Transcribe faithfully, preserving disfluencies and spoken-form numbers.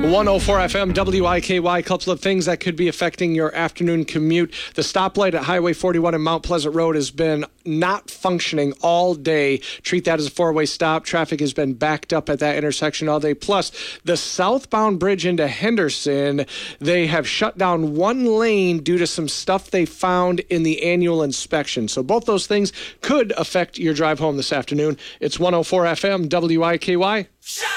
one oh four F M W I K Y. A couple of things that could be affecting your afternoon commute. The stoplight at Highway forty-one and Mount Pleasant Road has been not functioning all day. Treat that as a four-way stop. Traffic has been backed up at that intersection all day. Plus, the southbound bridge into Henderson, they have shut down one lane due to some stuff they found in the annual inspection. So both those things could affect your drive home this afternoon. It's one oh four F M W I K Y.